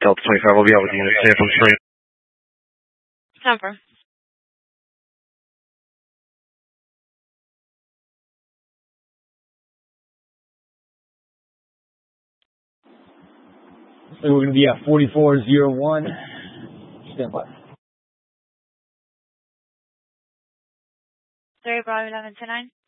Delta 25, we'll be out with you. Say from Spring. Confirm. So we're going to be at 4401. Stand by. 3 Bravo 11 to 9.